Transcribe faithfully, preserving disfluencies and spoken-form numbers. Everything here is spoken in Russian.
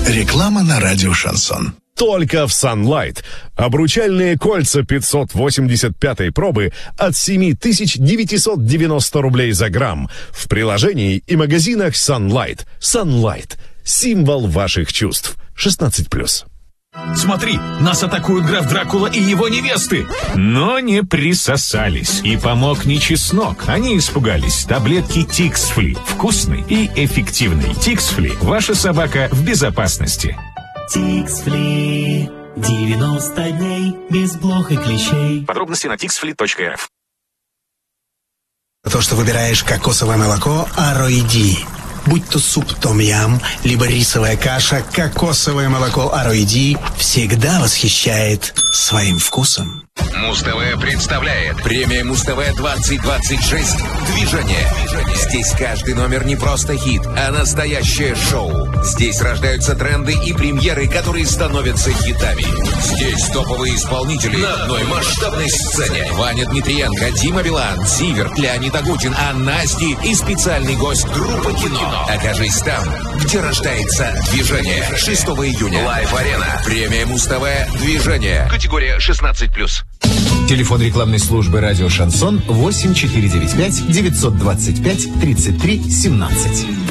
Реклама на радио «Шансон». Только в Sunlight. Обручальные кольца пятьсот восемьдесят пятой пробы от семь тысяч девятьсот девяносто рублей за грамм. В приложении и магазинах Sunlight. Sunlight. Символ ваших чувств. шестнадцать плюс. Смотри, нас атакуют граф Дракула и его невесты. Но не присосались. И помог не чеснок. Они испугались. Таблетки Тиксфли. Вкусный и эффективный. Тиксфли. Ваша собака в безопасности. Тиксфли. девяносто дней без блох и клещей. Подробности на тиксфли точка эр эф. То, что выбираешь кокосовое молоко Ароиди. Будь то суп том-ям, либо рисовая каша, кокосовое молоко Ароиди всегда восхищает своим вкусом. Муз-ТВ представляет премия Муз-ТВ двадцать двадцать шесть «Движение». Здесь каждый номер не просто хит, а настоящее шоу. Здесь рождаются тренды и премьеры, которые становятся хитами. Здесь топовые исполнители на одной масштабной сцене. Ваня Дмитриенко, Дима Билан, Зиверт, Леонид Агутин, Анна Асти и специальный гость группы «Кино». Окажись там, где рождается движение. шестого июня. Лайв-арена. Премия Муз-ТВ «Движение». Категория шестнадцать плюс. Телефон рекламной службы «Радио Шансон» восемь четыре девять пять девятьсот двадцать пять тридцать три семнадцать.